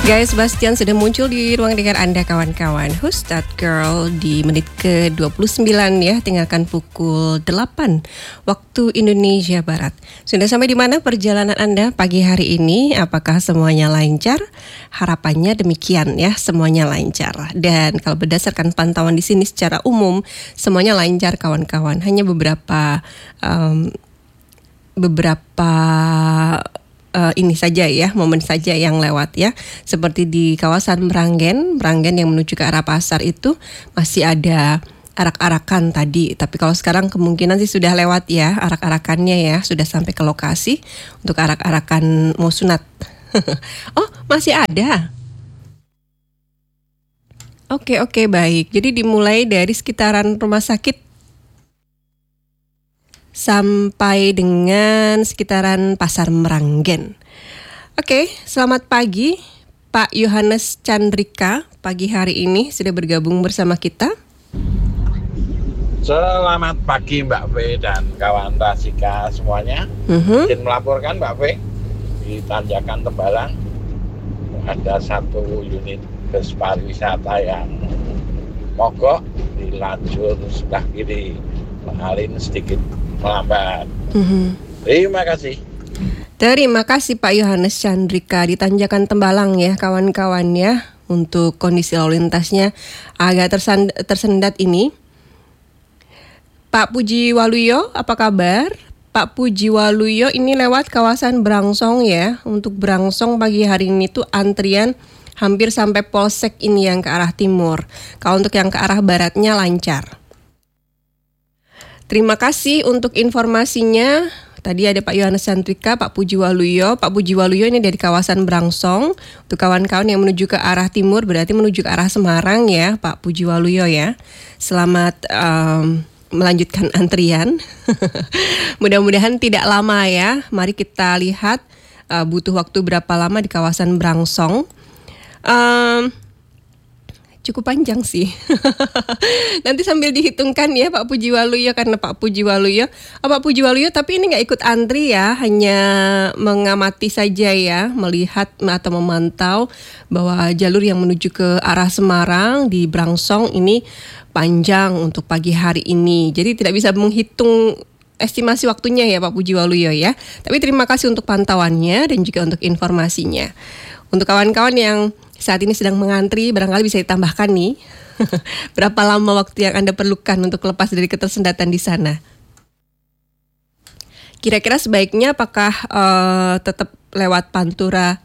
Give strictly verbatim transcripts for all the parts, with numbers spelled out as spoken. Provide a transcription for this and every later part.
Guys, Sebastian sudah muncul di ruang dengar Anda kawan-kawan. Who's that girl di menit ke dua puluh sembilan ya, tinggalkan pukul delapan waktu Indonesia Barat. Sudah sampai di mana perjalanan Anda pagi hari ini? Apakah semuanya lancar? Harapannya demikian ya, semuanya lancar. Dan kalau berdasarkan pantauan di sini secara umum, semuanya lancar kawan-kawan. Hanya beberapa um, beberapa Uh, ini saja ya, momen saja yang lewat ya. Seperti di kawasan Meranggen, Meranggen yang menuju ke arah pasar itu masih ada arak-arakan tadi. Tapi kalau sekarang kemungkinan sih sudah lewat ya, arak-arakannya ya, sudah sampai ke lokasi untuk arak-arakan mau sunat. Oh, masih ada. Oke, oke, baik. Jadi dimulai dari sekitaran rumah sakit sampai dengan sekitaran Pasar Meranggen. Oke, selamat pagi Pak Yohanes Chandrika. Pagi hari ini sudah bergabung bersama kita. Selamat pagi Mbak V dan kawan Rasika semuanya. uh-huh. Izin melaporkan Mbak V, di Tanjakan Tembalang ada satu unit bus pariwisata yang mogok di lajur sebelah kiri, mengalami sedikit melambat. Uh-huh. Terima kasih. Terima kasih Pak Yohanes Chandrika di Tanjakan Tembalang ya kawan-kawan ya, untuk kondisi lalu lintasnya agak tersand- tersendat ini. Pak Puji Waluyo, apa kabar? Pak Puji Waluyo, ini lewat kawasan Brangsong ya. Untuk Brangsong pagi hari ini tuh antrian hampir sampai Polsek ini yang ke arah timur. Kalau untuk yang ke arah baratnya lancar. Terima kasih untuk informasinya. Tadi ada Pak Yohanes Chandrika, Pak Puji Waluyo. Pak Puji Waluyo ini dari kawasan Brangsong. Untuk kawan-kawan yang menuju ke arah timur, berarti menuju ke arah Semarang ya, Pak Puji Waluyo ya. Selamat um, melanjutkan antrian. Mudah-mudahan tidak lama ya. Mari kita lihat uh, butuh waktu berapa lama di kawasan Brangsong. Um, Cukup panjang sih. Nanti sambil dihitungkan ya Pak Puji Waluyo, karena Pak Puji Waluyo, oh, Pak Puji Waluyo tapi ini nggak ikut antri ya, hanya mengamati saja ya, melihat atau memantau bahwa jalur yang menuju ke arah Semarang di Brangsong ini panjang untuk pagi hari ini. Jadi tidak bisa menghitung estimasi waktunya ya Pak Puji Waluyo ya. Tapi terima kasih untuk pantauannya dan juga untuk informasinya. Untuk kawan-kawan yang saat ini sedang mengantri, barangkali bisa ditambahkan nih berapa lama waktu yang Anda perlukan untuk lepas dari ketersendatan di sana. Kira-kira sebaiknya apakah uh, tetap lewat Pantura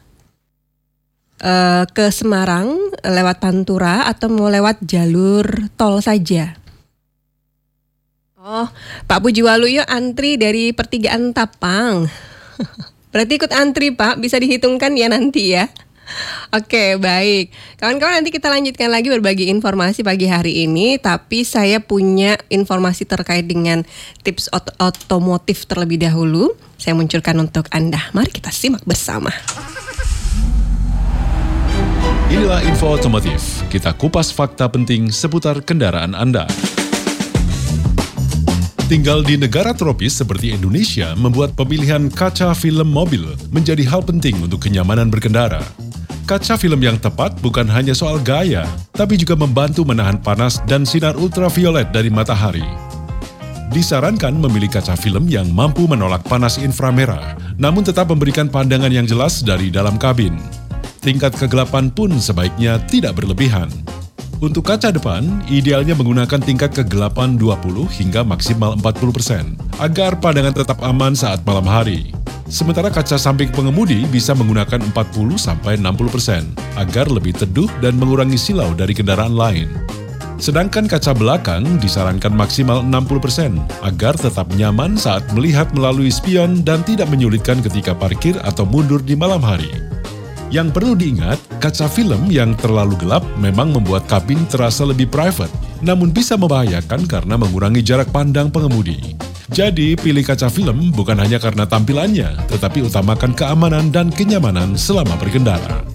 uh, ke Semarang, lewat Pantura, atau mau lewat jalur tol saja? Oh, Pak Puji Waluyo antri dari pertigaan Tapang. Berarti ikut antri Pak, bisa dihitungkan ya nanti ya. Oke, baik. Kawan-kawan, nanti kita lanjutkan lagi berbagi informasi pagi hari ini. Tapi saya punya informasi terkait dengan tips ot- otomotif terlebih dahulu. Saya munculkan untuk Anda. Mari kita simak bersama. Inilah info otomotif. Kita kupas fakta penting seputar kendaraan Anda. Tinggal di negara tropis seperti Indonesia membuat pemilihan kaca film mobil menjadi hal penting untuk kenyamanan berkendara. Kaca film yang tepat bukan hanya soal gaya, tapi juga membantu menahan panas dan sinar ultraviolet dari matahari. Disarankan memilih kaca film yang mampu menolak panas inframerah, namun tetap memberikan pandangan yang jelas dari dalam kabin. Tingkat kegelapan pun sebaiknya tidak berlebihan. Untuk kaca depan, idealnya menggunakan tingkat kegelapan dua puluh hingga maksimal empat puluh persen, agar pandangan tetap aman saat malam hari. Sementara kaca samping pengemudi bisa menggunakan empat puluh sampai enam puluh persen, agar lebih teduh dan mengurangi silau dari kendaraan lain. Sedangkan kaca belakang disarankan maksimal enam puluh persen, agar tetap nyaman saat melihat melalui spion dan tidak menyulitkan ketika parkir atau mundur di malam hari. Yang perlu diingat, kaca film yang terlalu gelap memang membuat kabin terasa lebih private, namun bisa membahayakan karena mengurangi jarak pandang pengemudi. Jadi, pilih kaca film bukan hanya karena tampilannya, tetapi utamakan keamanan dan kenyamanan selama berkendara.